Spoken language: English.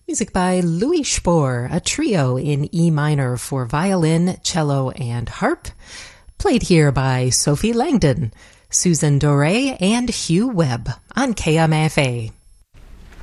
Music by Louis Spohr, a trio in E minor for violin, cello, and harp, played here by Sophie Langdon, Susan Doré, and Hugh Webb on KMFA.